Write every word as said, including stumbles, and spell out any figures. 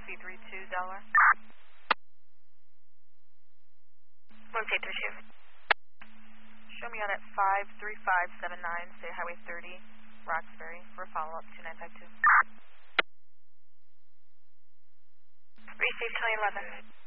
two three two, Delaware. one two three two. Show me on at five three five seven nine, State Highway thirty, Roxbury, for a follow-up, two nine five two. Received, twenty eleven.